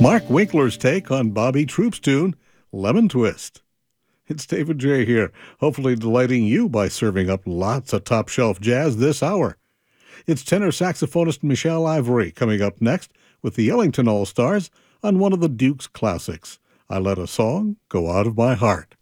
Mark Winkler's take on Bobby Troupe's tune, Lemon Twist. It's David J. here, hopefully delighting you by serving up lots of top-shelf jazz this hour. It's tenor saxophonist Michelle Ivory coming up next with the Ellington All-Stars on one of the Duke's classics, I Let a Song Go Out of My Heart.